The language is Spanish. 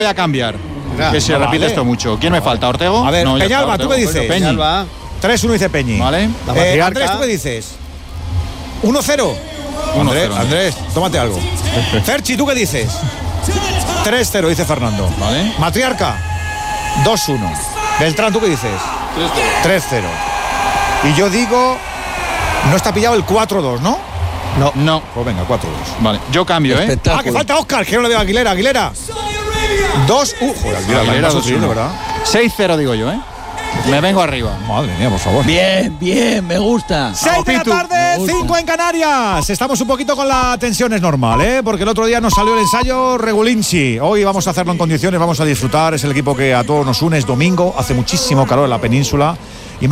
voy a cambiar. Ya, Que se repite esto mucho. ¿Quién me falta? ¿Ortego? A ver, No, ya Peñalba, está, ¿tú qué Ortego. dices? Peñi. Peñalba. 3-1 dice Peñi. Vale. La matriarca. Andrés, ¿tú qué dices? 1-0. 1-0. Andrés, tómate algo. Ferchi, ¿tú qué dices? 3-0 dice Fernando. Vale. Matriarca, 2-1. Beltrán, ¿tú qué dices? 3-0. Y yo digo, no está pillado el 4-2, ¿no? No. Pues venga, 4-2. Vale. Yo cambio, ¿eh? Ah, que falta Óscar, que no le veo a Aguilera. Aguilera. 2-1. Joder, Aguilera, Aguilera, la has sufrido, 2-1. ¿verdad? 6-0 digo yo, ¿eh? Me vengo arriba. Madre mía, por favor. Bien, bien, me gusta. 6 de la Pitu. tarde, 5 en Canarias. Estamos un poquito con la tensión, es normal, ¿eh? Porque el otro día nos salió el ensayo Regulinci. Hoy vamos a hacerlo en condiciones, vamos a disfrutar. Es el equipo que a todos nos une, es domingo, hace muchísimo calor en la península.